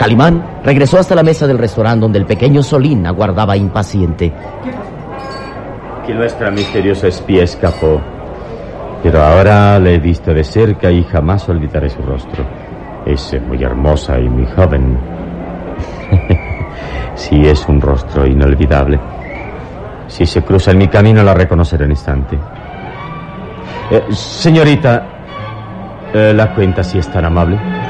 Calimán regresó hasta la mesa del restaurante donde el pequeño Solín aguardaba impaciente. Que nuestra misteriosa espía escapó. Pero ahora la he visto de cerca y jamás olvidaré su rostro. Es muy hermosa y muy joven. Sí, es un rostro inolvidable. Si se cruza en mi camino la reconoceré en instante. Señorita, la cuenta si es tan amable.